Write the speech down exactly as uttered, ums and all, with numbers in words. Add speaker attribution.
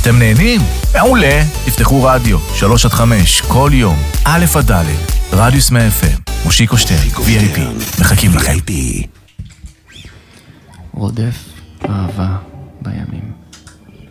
Speaker 1: אתם נהנים? מעולה. תפתחו רדיו, שלוש עד חמש, כל יום, א' עד ד', רדיוס מאה אף אם, מושיקו שטרן, וי איי פי, מחכים לכם.
Speaker 2: רודף אהבה.